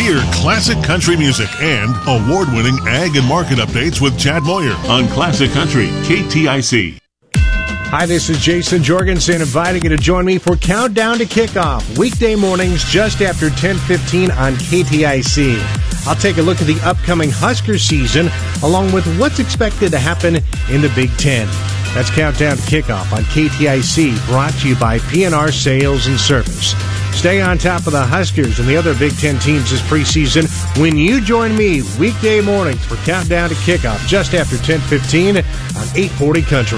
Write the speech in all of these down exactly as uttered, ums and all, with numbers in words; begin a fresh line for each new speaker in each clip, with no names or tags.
Hear classic country music and award-winning ag and market updates with Chad Moyer on Classic Country K T I C.
Hi, this is Jason Jorgensen inviting you to join me for Countdown to Kickoff, weekday mornings just after ten fifteen on K T I C. I'll take a look at the upcoming Husker season along with what's expected to happen in the Big Ten. That's Countdown to Kickoff on K T I C, brought to you by P N R Sales and Service. Stay on top of the Huskers and the other Big Ten teams this preseason when you join me weekday mornings for Countdown to Kickoff just after ten fifteen on eight forty Country.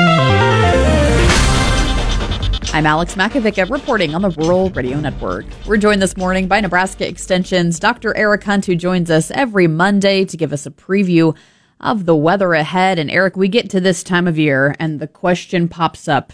I'm Alex Makovic reporting on the Rural Radio Network. We're joined this morning by Nebraska Extension's Doctor Eric Hunt, who joins us every Monday to give us a preview of the weather ahead. And Eric, we get to this time of year and the question pops up.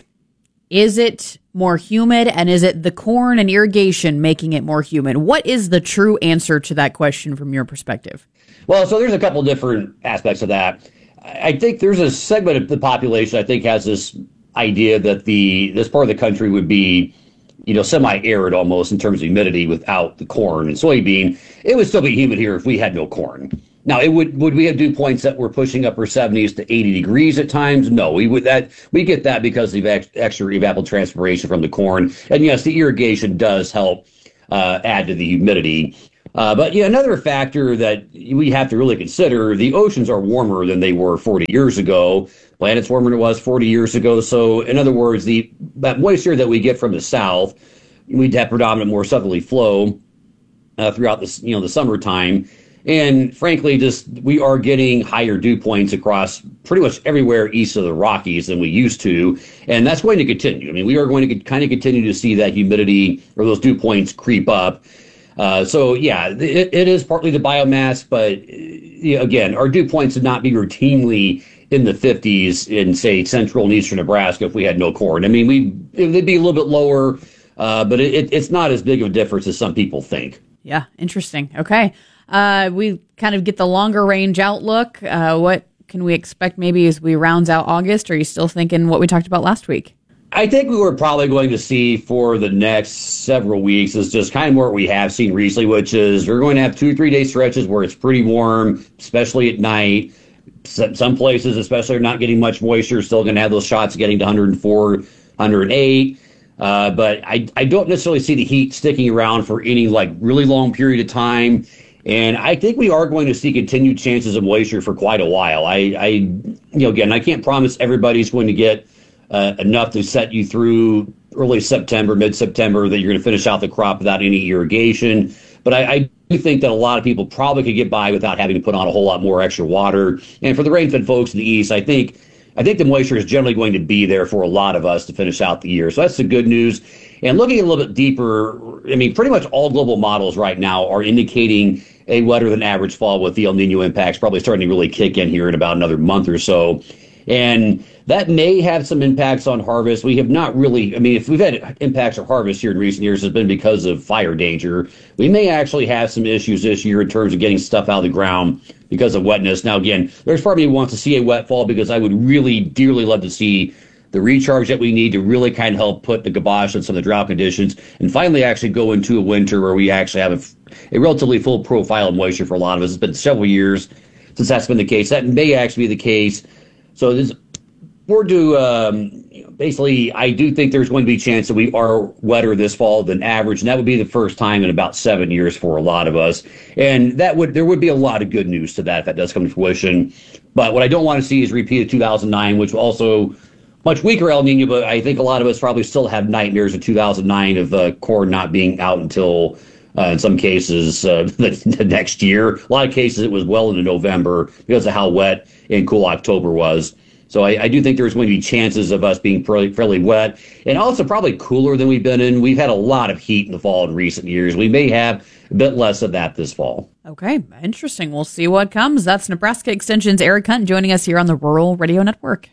Is it more humid, and is it the corn and irrigation making it more humid? What is the true answer to that question from your perspective?
Well, so there's a couple different aspects of that. I think there's a segment of the population I think has this idea that the this part of the country would be, you know, semi-arid almost in terms of humidity without the corn and soybean. It would still be humid here if we had no corn. Now, it would would we have dew points that were pushing upper seventies to eighty degrees at times? No, we would that we get that because of the extra evapotranspiration from the corn. And yes, the irrigation does help uh, add to the humidity. Uh, but yeah, another factor that we have to really consider: the oceans are warmer than they were forty years ago. Planet's warmer than it was forty years ago. So, in other words, the that moisture that we get from the south, we'd have predominant more southerly flow uh, throughout the you know the summertime. And frankly, just we are getting higher dew points across pretty much everywhere east of the Rockies than we used to. And that's going to continue. I mean, we are going to kind of continue to see that humidity or those dew points creep up. Uh, so, yeah, it, it is partly the biomass. But you know, again, our dew points would not be routinely in the fifties in, say, central and eastern Nebraska if we had no corn. I mean, we they'd be a little bit lower, uh, but it, it's not as big of a difference as some people think.
Yeah, interesting. Okay. Uh, we kind of get the longer range outlook. Uh, what can we expect maybe as we round out August? Or are you still thinking what we talked about last week?
I think we were probably going to see for the next several weeks is just kind of what we have seen recently, which is we're going to have two, three day stretches where it's pretty warm, especially at night. Some places, especially, are not getting much moisture, still going to have those shots getting to one oh four, one oh eight. Uh, but I, I don't necessarily see the heat sticking around for any like really long period of time. And I think we are going to see continued chances of moisture for quite a while. I, I you know, again, I can't promise everybody's going to get uh, enough to set you through early September, mid-September, that you're going to finish out the crop without any irrigation. But I, I do think that a lot of people probably could get by without having to put on a whole lot more extra water. And for the rain-fed folks in the east, I think I think the moisture is generally going to be there for a lot of us to finish out the year. So that's the good news. And looking a little bit deeper, I mean, pretty much all global models right now are indicating a wetter than average fall, with the El Nino impacts probably starting to really kick in here in about another month or so. And that may have some impacts on harvest. We have not really, I mean, if we've had impacts on harvest here in recent years, it's been because of fire danger. We may actually have some issues this year in terms of getting stuff out of the ground because of wetness. Now, again, there's part of me who wants to see a wet fall because I would really dearly love to see the recharge that we need to really kind of help put the kibosh on some of the drought conditions and finally actually go into a winter where we actually have a, a relatively full profile of moisture for a lot of us. It's been several years since that's been the case. That may actually be the case. So this, we're due, um, you know, basically, I do think there's going to be a chance that we are wetter this fall than average, and that would be the first time in about seven years for a lot of us. And that would there would be a lot of good news to that if that does come to fruition. But what I don't want to see is a repeat of two thousand nine, which also much weaker El Nino, but I think a lot of us probably still have nightmares of two thousand nine of uh, corn not being out until, uh, in some cases, uh, the, the next year. A lot of cases it was well into November because of how wet and cool October was. So I, I do think there's going to be chances of us being fairly, fairly wet and also probably cooler than we've been in. We've had a lot of heat in the fall in recent years. We may have a bit less of that this fall.
Okay, interesting. We'll see what comes. That's Nebraska Extension's Eric Hunt joining us here on the Rural Radio Network.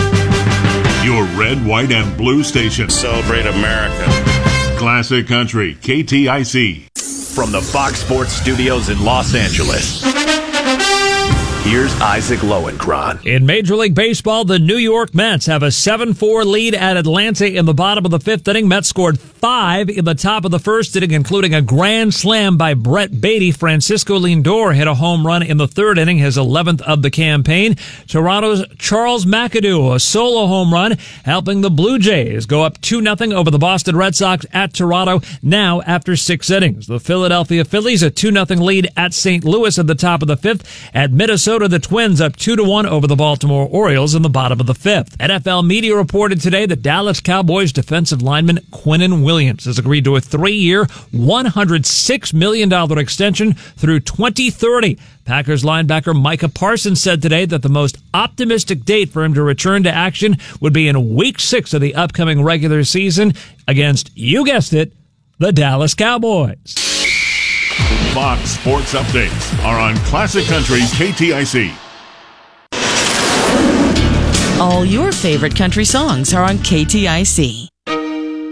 Your red, white, and blue station.
Celebrate America.
Classic Country, K T I C.
From the Fox Sports Studios in Los Angeles. Here's Isaac Lowenkron.
In Major League Baseball, the New York Mets have a seven four lead at Atlanta in the bottom of the fifth inning. Mets scored five in the top of the first inning, including a grand slam by Brett Beatty. Francisco Lindor hit a home run in the third inning, his eleventh of the campaign. Toronto's Charles McAdoo, a solo home run, helping the Blue Jays go up two nothing over the Boston Red Sox at Toronto now after six innings. The Philadelphia Phillies a two nothing lead at Saint Louis at the top of the fifth. At Minnesota, the Twins up two to one over the Baltimore Orioles in the bottom of the fifth. N F L media reported today that Dallas Cowboys defensive lineman Quinnen Williams has agreed to a three-year, one hundred six million dollars extension through twenty thirty. Packers linebacker Micah Parsons said today that the most optimistic date for him to return to action would be in week six of the upcoming regular season against, you guessed it, the Dallas Cowboys.
Fox Sports Updates are on Classic Country K T I C.
All your favorite country songs are on K T I C.